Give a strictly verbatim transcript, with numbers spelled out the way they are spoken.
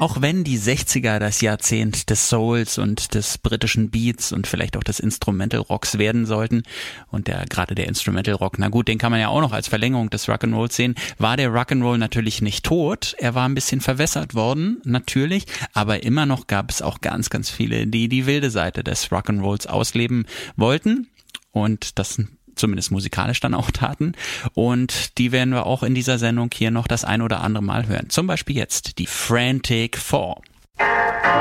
Auch wenn die sechziger das Jahrzehnt des Souls und des britischen Beats und vielleicht auch des Instrumental Rocks werden sollten und der gerade der Instrumental Rock, na gut, den kann man ja auch noch als Verlängerung des Rock'n'Rolls sehen, war der Rock'n'Roll natürlich nicht tot. Er war ein bisschen verwässert worden, natürlich, aber immer noch gab es auch ganz, ganz viele, die die wilde Seite des Rock'n'Rolls ausleben wollten und das zumindest musikalisch dann auch taten. Und die werden wir auch in dieser Sendung hier noch das ein oder andere Mal hören. Zum Beispiel jetzt die Frantic Four.